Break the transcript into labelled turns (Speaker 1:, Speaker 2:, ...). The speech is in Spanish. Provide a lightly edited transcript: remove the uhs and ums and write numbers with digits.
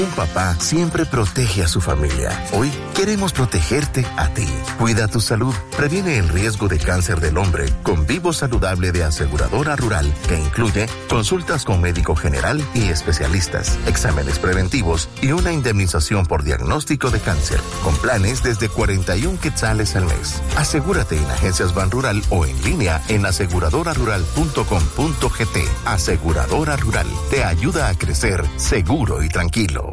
Speaker 1: Un papá siempre protege a su familia. Hoy queremos protegerte a ti. Cuida tu salud. Previene el riesgo de cáncer del hombre con Vivo Saludable de Aseguradora Rural, que incluye consultas con médico general y especialistas, exámenes preventivos y una indemnización por diagnóstico de cáncer, con planes desde 41 quetzales al mes. Asegúrate en Agencias Banrural o en línea en aseguradorarural.com.gt. Aseguradora Rural te ayuda a crecer seguro y tranquilo.